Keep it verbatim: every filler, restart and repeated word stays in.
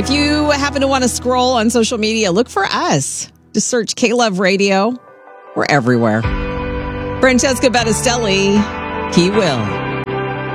If you happen to want to scroll on social media, look for us. Just search K-Love Radio. We're everywhere. Francesca Battistelli, he will.